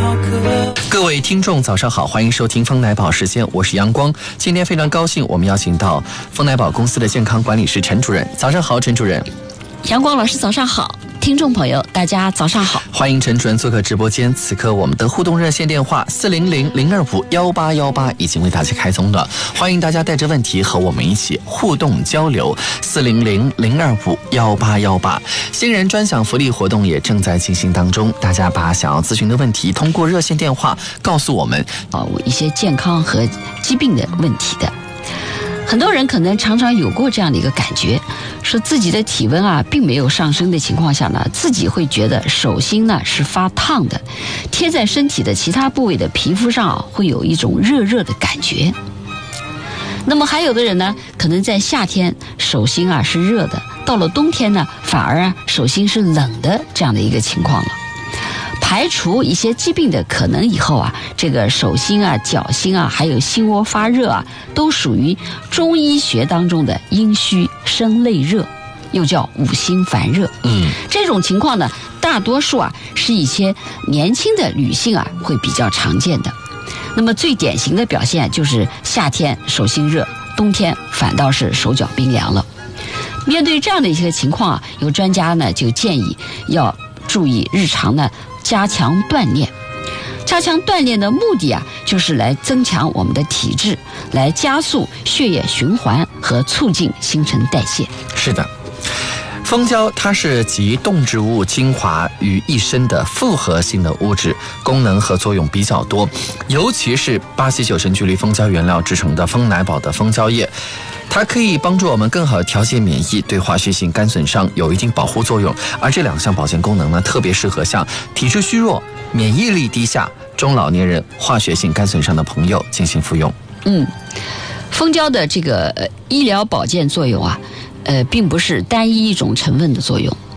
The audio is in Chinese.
各位听众早上好，欢迎收听丰奶宝时间，我是阳光。今天非常高兴，我们邀请到丰奶宝公司的健康管理师陈主任。早上好，陈主任。 阳光老师早上好，听众朋友大家早上好， 欢迎陈主任做客直播间。此刻我们的互动热线电话400-025-1818已经为大家开通了，欢迎大家带着问题和我们一起互动交流。400-025-1818，新人专享福利活动也正在进行当中，大家把想要咨询的问题通过热线电话告诉我们。 一些健康和疾病的问题的。很多人可能常常有过这样的一个感觉，说自己的体温并没有上升的情况下呢，自己会觉得手心呢是发烫的，贴在身体的其他部位的皮肤上会有一种热热的感觉。那么还有的人呢，可能在夏天手心是热的，到了冬天呢，反而手心是冷的这样的一个情况了。排除一些疾病的可能以后这个手心脚心还有心窝发热都属于中医学当中的阴虚生内热，又叫五心烦热。这种情况呢，大多数是一些年轻的女性会比较常见的。那么最典型的表现就是夏天手心热，冬天反倒是手脚冰凉了。面对这样的一些情况有专家呢就建议要注意日常呢加强锻炼。加强锻炼的目的就是来增强我们的体质，来加速血液循环和促进新陈代谢。 是的，蜂胶它是集动植物精华于一身的复合性的物质，功能和作用比较多，尤其是巴西9神聚氯蜂胶原料制成的丰奶宝的蜂胶液，它可以帮助我们更好调节免疫，对化学性肝损伤有一定保护作用。而这两项保健功能呢，特别适合像体质虚弱、免疫力低下、中老年人、化学性肝损伤的朋友进行服用。 蜂胶的这个医疗保健作用并不是单一一种成分的作用，